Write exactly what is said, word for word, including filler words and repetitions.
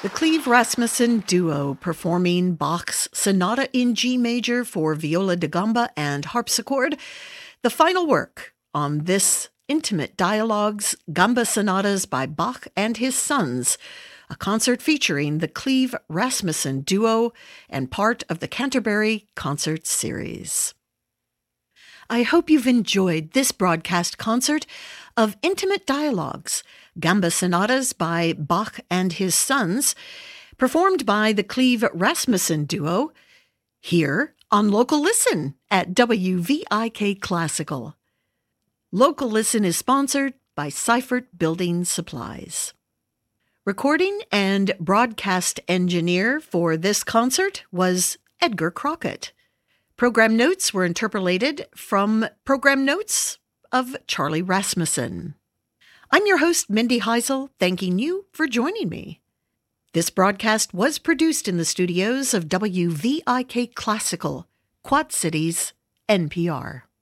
The Cleve Rasmussen Duo performing Bach's Sonata in G Major for viola da gamba and harpsichord, the final work on this Intimate Dialogues Gamba Sonatas by Bach and His Sons, a concert featuring the Cleve Rasmussen Duo and part of the Canterbury Concert Series. I hope you've enjoyed this broadcast concert of Intimate Dialogues, Gamba Sonatas by Bach and His Sons, performed by the Cleve Rasmussen Duo, here on Local Listen at W V I K Classical. Local Listen is sponsored by Seifert Building Supplies. Recording and broadcast engineer for this concert was Edgar Crockett. Program notes were interpolated from program notes of Charlie Rasmussen. I'm your host, Mindy Heisel, thanking you for joining me. This broadcast was produced in the studios of W V I K Classical, Quad Cities, N P R.